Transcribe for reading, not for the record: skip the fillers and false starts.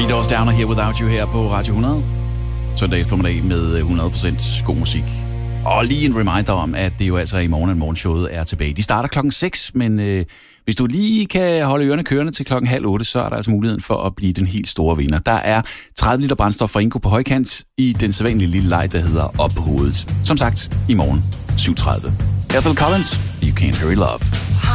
Three Doors Down og Here Without You her på Radio 100. Søndag eftermiddag med 100% god musik. Og lige en reminder om, at det jo altså i morgen, at morgenshowet er tilbage. De starter klokken 6, men hvis du lige kan holde ørerne kørende til klokken 7:30, så er der altså muligheden for at blive den helt store vinder. Der er 30 liter brændstof fra Inco på højkant i den sædvanlige lille leg, der hedder Op på hovedet. Som sagt, i morgen 7:30. Ethel Collins, You Can't Hurry Love.